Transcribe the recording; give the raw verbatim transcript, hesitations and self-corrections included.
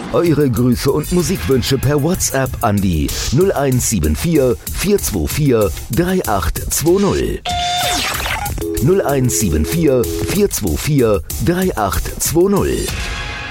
Eure Grüße und Musikwünsche per WhatsApp an die null eins sieben vier, vier zwei vier, drei acht zwei null. null eins sieben vier, vier zwei vier, drei acht zwei null.